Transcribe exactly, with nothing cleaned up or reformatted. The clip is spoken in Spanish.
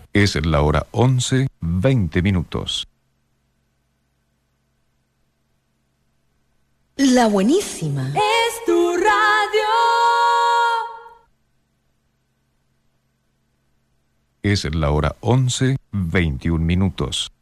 Es la hora once, veinte minutos. La buenísima. Es tu radio. Es la hora once, veintiún minutos.